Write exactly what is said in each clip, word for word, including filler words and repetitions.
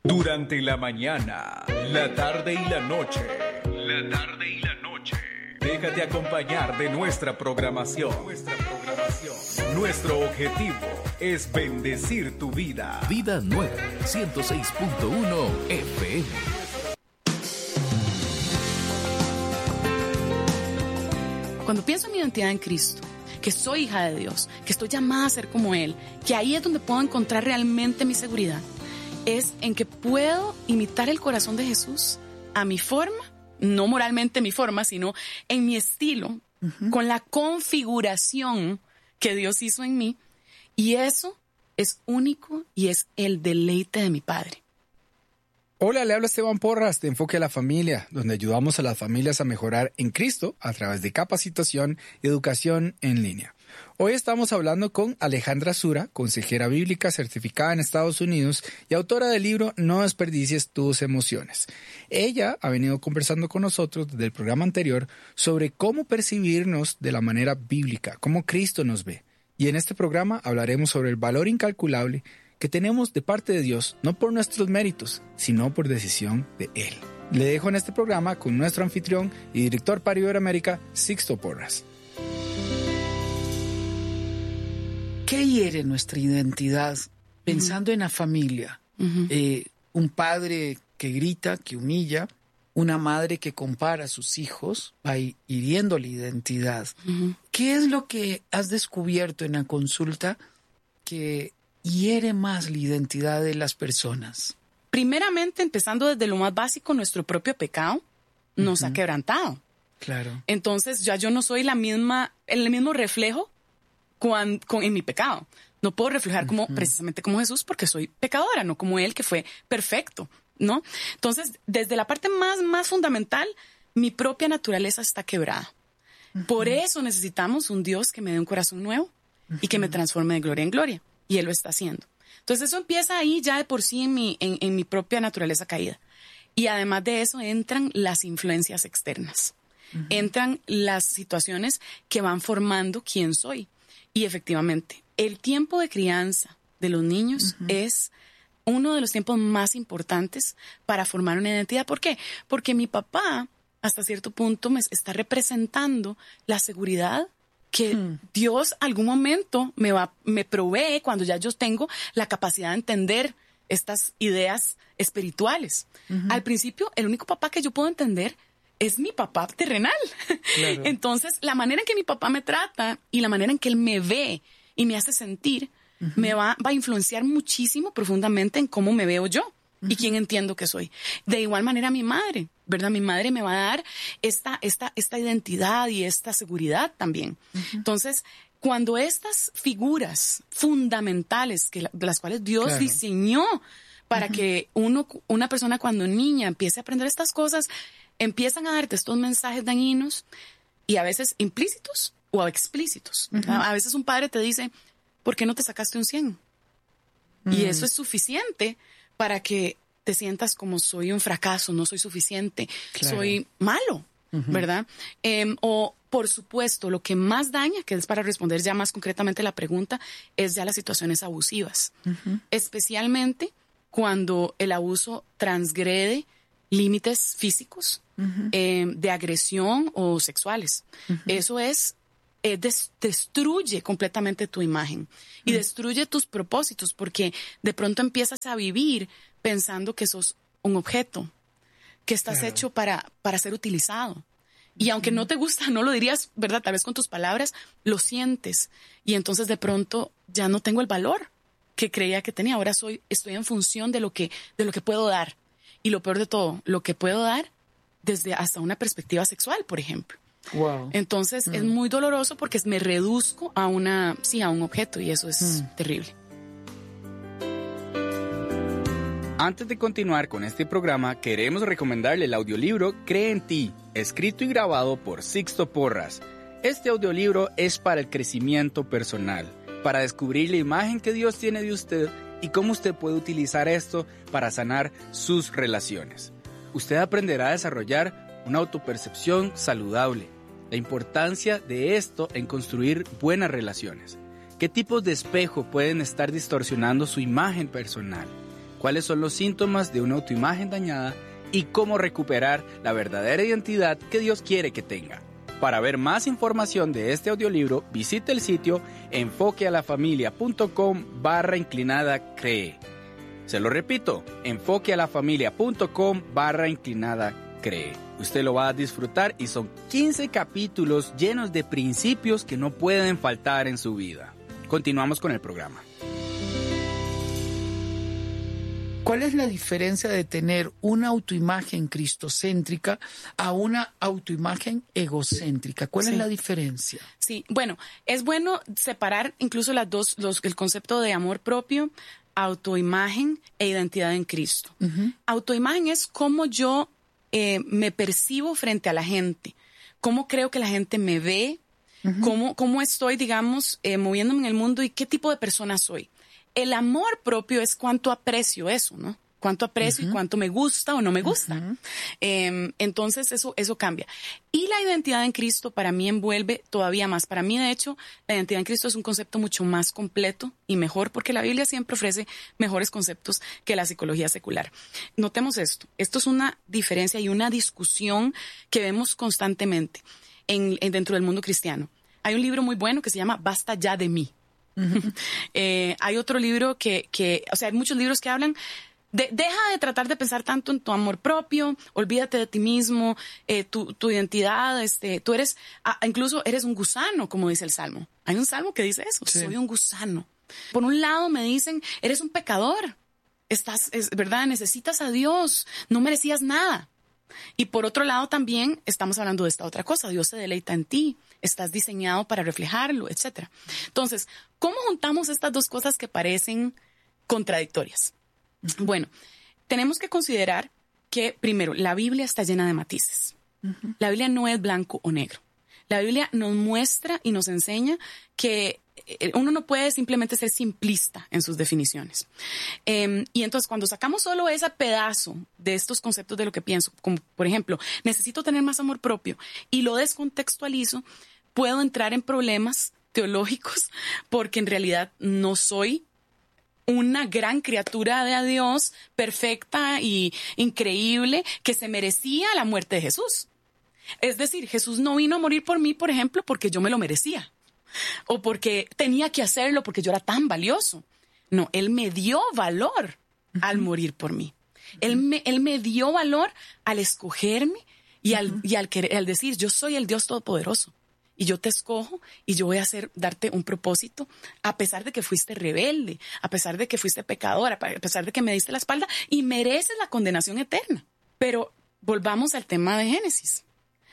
Durante la mañana, la tarde y la noche. La tarde y la noche. Déjate acompañar de nuestra programación. Nuestra programación. Nuestro objetivo es bendecir tu vida. Vida Nueva, ciento seis punto uno F M. Cuando pienso en mi identidad en Cristo, que soy hija de Dios, que estoy llamada a ser como Él, que ahí es donde puedo encontrar realmente mi seguridad, es en que puedo imitar el corazón de Jesús a mi forma, no moralmente mi forma, sino en mi estilo, uh-huh. con la configuración que Dios hizo en mí. Y eso es único y es el deleite de mi Padre. Hola, le habla Esteban Porras de Enfoque a la Familia, donde ayudamos a las familias a mejorar en Cristo a través de capacitación y educación en línea. Hoy estamos hablando con Alejandra Sura, consejera bíblica certificada en Estados Unidos y autora del libro No desperdicies tus emociones. Ella ha venido conversando con nosotros desde el programa anterior sobre cómo percibirnos de la manera bíblica, cómo Cristo nos ve. Y en este programa hablaremos sobre el valor incalculable que tenemos de parte de Dios, no por nuestros méritos, sino por decisión de Él. Le dejo en este programa con nuestro anfitrión y director para Iberoamérica, Sixto Porras. ¿Qué hiere nuestra identidad pensando uh-huh. en la familia? Uh-huh. Eh, un padre que grita, que humilla, una madre que compara a sus hijos, va hiriendo la identidad. Uh-huh. ¿Qué es lo que has descubierto en la consulta que hiere más la identidad de las personas? Primeramente, empezando desde lo más básico, nuestro propio pecado nos uh-huh. ha quebrantado. Claro. Entonces, ya yo no soy la misma, el mismo reflejo con, con, en mi pecado. No puedo reflejar como, uh-huh. precisamente como Jesús porque soy pecadora, no como Él que fue perfecto, ¿no? Entonces, desde la parte más, más fundamental, mi propia naturaleza está quebrada. Uh-huh. Por eso necesitamos un Dios que me dé un corazón nuevo uh-huh. y que me transforme de gloria en gloria. Y Él lo está haciendo. Entonces eso empieza ahí ya de por sí en mi, en, en mi propia naturaleza caída. Y además de eso entran las influencias externas. Uh-huh. Entran las situaciones que van formando quién soy. Y efectivamente, el tiempo de crianza de los niños uh-huh. es uno de los tiempos más importantes para formar una identidad. ¿Por qué? Porque mi papá, hasta cierto punto, me está representando la seguridad que hmm. Dios algún momento me va, me provee cuando ya yo tengo la capacidad de entender estas ideas espirituales. Uh-huh. Al principio, el único papá que yo puedo entender es mi papá terrenal. Claro. Entonces, la manera en que mi papá me trata y la manera en que él me ve y me hace sentir, uh-huh. me va, va a influenciar muchísimo profundamente en cómo me veo yo uh-huh. y quién entiendo que soy. De igual manera, mi madre. ¿Verdad? Mi madre me va a dar esta, esta, esta identidad y esta seguridad también. Uh-huh. Entonces, cuando estas figuras fundamentales que la, de las cuales Dios claro. diseñó para uh-huh. que uno, una persona cuando niña empiece a aprender estas cosas, empiezan a darte estos mensajes dañinos y a veces implícitos o explícitos. Uh-huh. A veces un padre te dice, ¿por qué no te sacaste un cien? Uh-huh. Y eso es suficiente para que te sientas como soy un fracaso, no soy suficiente, claro. soy malo, uh-huh. ¿verdad? Eh, o, por supuesto, lo que más daña, que es para responder ya más concretamente la pregunta, es ya las situaciones abusivas. Uh-huh. Especialmente cuando el abuso transgrede límites físicos, uh-huh. eh, de agresión o sexuales. Uh-huh. Eso es, eh, des- destruye completamente tu imagen y uh-huh. destruye tus propósitos porque de pronto empiezas a vivir pensando que sos un objeto, que estás claro. hecho para, para ser utilizado. Y aunque no te gusta, no lo dirías, ¿verdad? Tal vez con tus palabras, lo sientes. Y entonces de pronto ya no tengo el valor que creía que tenía. Ahora soy, estoy en función de lo que, de lo que puedo dar. Y lo peor de todo, lo que puedo dar desde hasta una perspectiva sexual, por ejemplo. Wow. Entonces mm. es muy doloroso porque me reduzco a una, sí, a un objeto y eso es mm. terrible. Antes de continuar con este programa, queremos recomendarle el audiolibro Cree en ti, escrito y grabado por Sixto Porras. Este audiolibro es para el crecimiento personal, para descubrir la imagen que Dios tiene de usted y cómo usted puede utilizar esto para sanar sus relaciones. Usted aprenderá a desarrollar una autopercepción saludable, la importancia de esto en construir buenas relaciones, qué tipos de espejo pueden estar distorsionando su imagen personal, cuáles son los síntomas de una autoimagen dañada y cómo recuperar la verdadera identidad que Dios quiere que tenga. Para ver más información de este audiolibro, visite el sitio enfoquealafamilia.com barra inclinada cree. Se lo repito, enfoquealafamilia.com barra inclinada cree. Usted lo va a disfrutar y son quince capítulos llenos de principios que no pueden faltar en su vida. Continuamos con el programa. ¿Cuál es la diferencia de tener una autoimagen cristocéntrica a una autoimagen egocéntrica? ¿Cuál Sí. es la diferencia? Sí, bueno, es bueno separar incluso las dos, los, el concepto de amor propio, autoimagen e identidad en Cristo. Uh-huh. Autoimagen es cómo yo eh, me percibo frente a la gente, cómo creo que la gente me ve, uh-huh. cómo, cómo estoy, digamos, eh, moviéndome en el mundo y qué tipo de persona soy. El amor propio es cuánto aprecio eso, ¿no? Cuánto aprecio uh-huh. y cuánto me gusta o no me gusta. Uh-huh. Eh, entonces eso, eso cambia. Y la identidad en Cristo para mí envuelve todavía más. Para mí, de hecho, la identidad en Cristo es un concepto mucho más completo y mejor porque la Biblia siempre ofrece mejores conceptos que la psicología secular. Notemos esto. Esto es una diferencia y una discusión que vemos constantemente en, en dentro del mundo cristiano. Hay un libro muy bueno que se llama Basta ya de mí. Uh-huh. eh, hay otro libro que, que, o sea, hay muchos libros que hablan de, deja de tratar de pensar tanto en tu amor propio, olvídate de ti mismo, eh, tu, tu identidad, este, tú eres, ah, incluso eres un gusano, como dice el Salmo. Hay un Salmo que dice eso, sí. Soy un gusano. Por un lado me dicen, eres un pecador, estás, es verdad, necesitas a Dios, no merecías nada. Y por otro lado también estamos hablando de esta otra cosa, Dios se deleita en ti, estás diseñado para reflejarlo, etcétera. Entonces, ¿cómo juntamos estas dos cosas que parecen contradictorias? Uh-huh. Bueno, tenemos que considerar que, primero, la Biblia está llena de matices. Uh-huh. La Biblia no es blanco o negro. La Biblia nos muestra y nos enseña que uno no puede simplemente ser simplista en sus definiciones. Eh, y entonces cuando sacamos solo ese pedazo de estos conceptos de lo que pienso, como por ejemplo, necesito tener más amor propio y lo descontextualizo, puedo entrar en problemas teológicos porque en realidad no soy una gran criatura de Dios perfecta y increíble que se merecía la muerte de Jesús. Es decir, Jesús no vino a morir por mí, por ejemplo, porque yo me lo merecía. O porque tenía que hacerlo porque yo era tan valioso. No, Él me dio valor uh-huh. al morir por mí. Uh-huh. Él, me, él me dio valor al escogerme y, uh-huh. al, y al, querer, al decir, yo soy el Dios Todopoderoso. Y yo te escojo y yo voy a hacer, darte un propósito a pesar de que fuiste rebelde, a pesar de que fuiste pecadora, a pesar de que me diste la espalda y mereces la condenación eterna. Pero volvamos al tema de Génesis.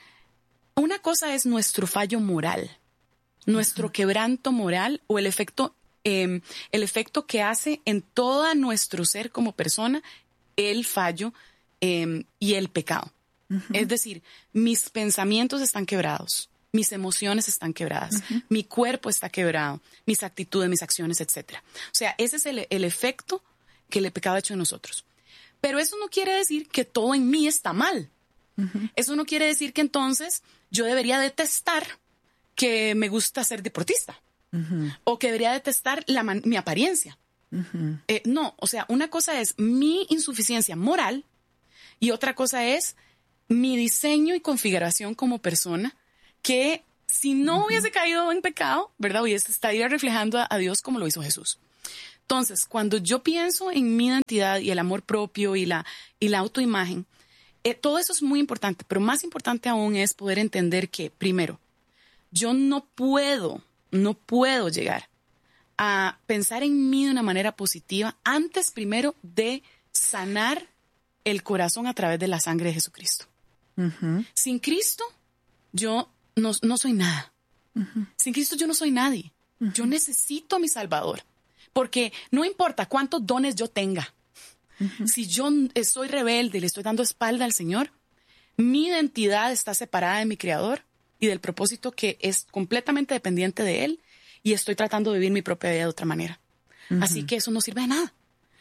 Una cosa es nuestro fallo moral. Nuestro uh-huh. quebranto moral o el efecto, eh, el efecto que hace en todo nuestro ser como persona el fallo eh, y el pecado. Uh-huh. Es decir, mis pensamientos están quebrados, mis emociones están quebradas, uh-huh. mi cuerpo está quebrado, mis actitudes, mis acciones, etcétera. O sea, ese es el, el efecto que el pecado ha hecho en nosotros. Pero eso no quiere decir que todo en mí está mal. Uh-huh. Eso no quiere decir que entonces yo debería detestar que me gusta ser deportista uh-huh. o que debería detestar la man- mi apariencia. Uh-huh. Eh, no, o sea, una cosa es mi insuficiencia moral y otra cosa es mi diseño y configuración como persona que si no uh-huh. hubiese caído en pecado, ¿verdad? Hubiese estaría reflejando a, a Dios como lo hizo Jesús. Entonces, cuando yo pienso en mi identidad y el amor propio y la, y la autoimagen, eh, todo eso es muy importante, pero más importante aún es poder entender que, primero, yo no puedo, no puedo llegar a pensar en mí de una manera positiva antes primero de sanar el corazón a través de la sangre de Jesucristo. Uh-huh. Sin Cristo, yo no, no soy nada. Uh-huh. Sin Cristo yo no soy nadie. Uh-huh. Yo necesito a mi Salvador. Porque no importa cuántos dones yo tenga. Uh-huh. Si yo soy rebelde y le estoy dando espalda al Señor, mi identidad está separada de mi Creador y del propósito que es completamente dependiente de Él, y estoy tratando de vivir mi propia vida de otra manera. Uh-huh. Así que eso no sirve de nada.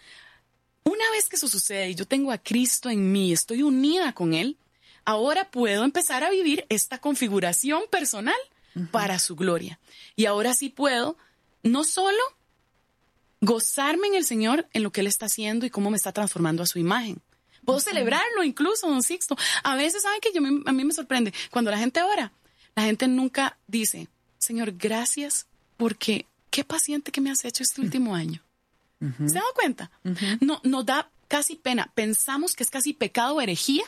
Una vez que eso sucede y yo tengo a Cristo en mí, estoy unida con Él, ahora puedo empezar a vivir esta configuración personal uh-huh. para su gloria. Y ahora sí puedo no solo gozarme en el Señor, en lo que Él está haciendo y cómo me está transformando a su imagen. Puedo uh-huh. celebrarlo incluso, don Sixto. A veces, ¿saben qué? Yo me, a mí me sorprende. Cuando la gente ora, la gente nunca dice, Señor, gracias porque qué paciente que me has hecho este último año. Uh-huh. ¿Se dan cuenta? Uh-huh. No, nos da casi pena. Pensamos que es casi pecado o herejía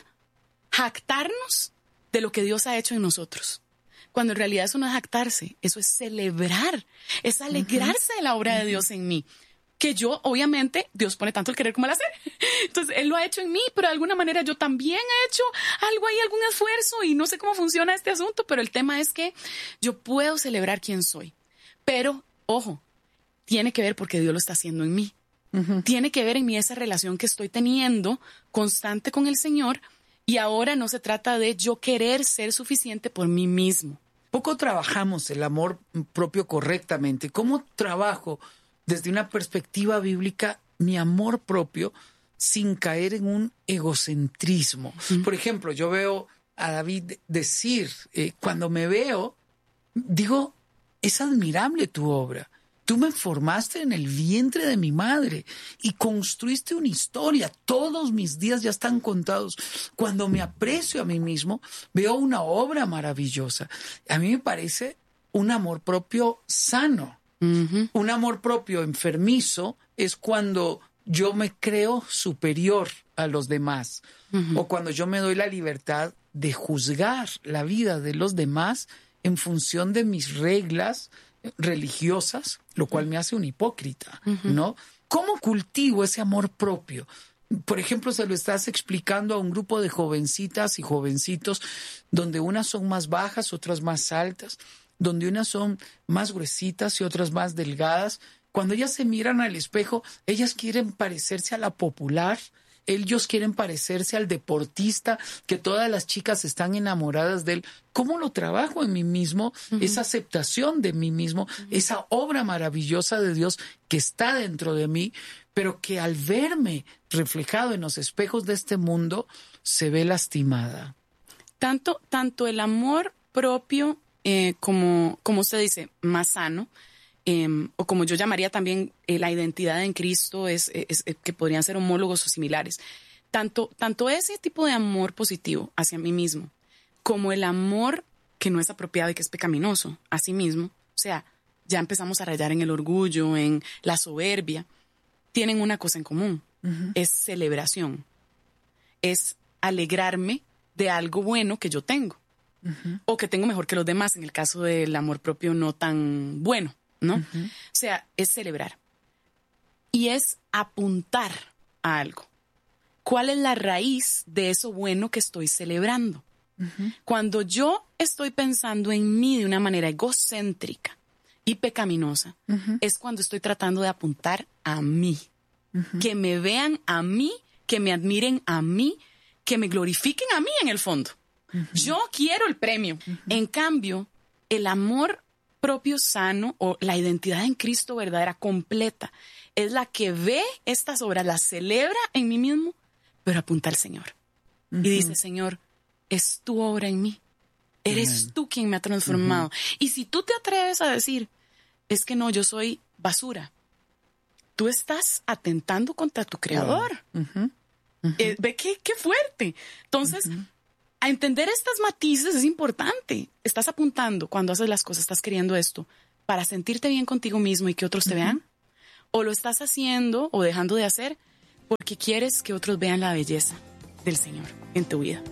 jactarnos de lo que Dios ha hecho en nosotros. Cuando en realidad eso no es jactarse, eso es celebrar, es alegrarse uh-huh. de la obra de Dios en mí. Que yo, obviamente, Dios pone tanto el querer como el hacer. Entonces, Él lo ha hecho en mí, pero de alguna manera yo también he hecho algo ahí, algún esfuerzo, y no sé cómo funciona este asunto, pero el tema es que yo puedo celebrar quién soy. Pero, ojo, tiene que ver porque Dios lo está haciendo en mí. Uh-huh. Tiene que ver en mí esa relación que estoy teniendo constante con el Señor. Y ahora no se trata de yo querer ser suficiente por mí mismo. Poco trabajamos el amor propio correctamente. ¿Cómo trabajo desde una perspectiva bíblica mi amor propio sin caer en un egocentrismo? Mm. Por ejemplo, yo veo a David decir, eh, cuando me veo, digo, es admirable tu obra. Tú me formaste en el vientre de mi madre y construiste una historia. Todos mis días ya están contados. Cuando me aprecio a mí mismo, veo una obra maravillosa. A mí me parece un amor propio sano. Uh-huh. Un amor propio enfermizo es cuando yo me creo superior a los demás. Uh-huh. O cuando yo me doy la libertad de juzgar la vida de los demás en función de mis reglas religiosas, lo cual me hace un hipócrita, uh-huh. ¿no? ¿Cómo cultivo ese amor propio? Por ejemplo, se lo estás explicando a un grupo de jovencitas y jovencitos donde unas son más bajas, otras más altas, donde unas son más gruesitas y otras más delgadas. Cuando ellas se miran al espejo, ellas quieren parecerse a la popular, ellos quieren parecerse al deportista, que todas las chicas están enamoradas de él. ¿Cómo lo trabajo en mí mismo? Uh-huh. Esa aceptación de mí mismo, uh-huh. esa obra maravillosa de Dios que está dentro de mí, pero que al verme reflejado en los espejos de este mundo, se ve lastimada. Tanto, tanto el amor propio, eh, como, como usted dice, más sano, Eh, o como yo llamaría también eh, la identidad en Cristo, es, es, es que podrían ser homólogos o similares. Tanto, tanto ese tipo de amor positivo hacia mí mismo, como el amor que no es apropiado y que es pecaminoso a sí mismo, o sea, ya empezamos a rayar en el orgullo, en la soberbia, tienen una cosa en común, uh-huh. es celebración, es alegrarme de algo bueno que yo tengo, uh-huh. o que tengo mejor que los demás, en el caso del amor propio no tan bueno. ¿No? Uh-huh. O sea, es celebrar. Y es apuntar a algo. ¿Cuál es la raíz de eso bueno que estoy celebrando? Uh-huh. Cuando yo estoy pensando en mí de una manera egocéntrica y pecaminosa, uh-huh. es cuando estoy tratando de apuntar a mí. Uh-huh. Que me vean a mí, que me admiren a mí, que me glorifiquen a mí en el fondo. Uh-huh. Yo quiero el premio. Uh-huh. En cambio, el amor propio sano o la identidad en Cristo verdadera completa es la que ve estas obras, las celebra en mí mismo, pero apunta al Señor. Uh-huh. Y dice, Señor, es tu obra en mí. Eres uh-huh. tú quien me ha transformado. Uh-huh. Y si tú te atreves a decir, es que no, yo soy basura, tú estás atentando contra tu Creador. Uh-huh. Uh-huh. Eh, ve qué, qué fuerte. Entonces, uh-huh. a entender estas matices es importante. Estás apuntando cuando haces las cosas, estás queriendo esto para sentirte bien contigo mismo y que otros te uh-huh. vean. O lo estás haciendo o dejando de hacer porque quieres que otros vean la belleza del Señor en tu vida.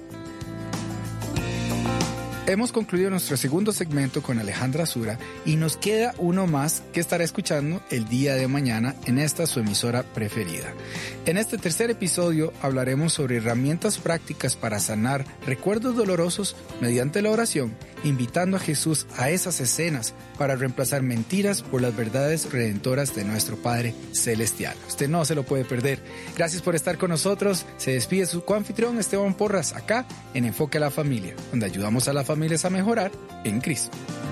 Hemos concluido nuestro segundo segmento con Alejandra Sura y nos queda uno más que estará escuchando el día de mañana en esta su emisora preferida. En este tercer episodio hablaremos sobre herramientas prácticas para sanar recuerdos dolorosos mediante la oración, invitando a Jesús a esas escenas para reemplazar mentiras por las verdades redentoras de nuestro Padre Celestial. Usted no se lo puede perder. Gracias por estar con nosotros. Se despide su coanfitrión Esteban Porras acá en Enfoque a la Familia, donde ayudamos a las familias a mejorar en Cristo.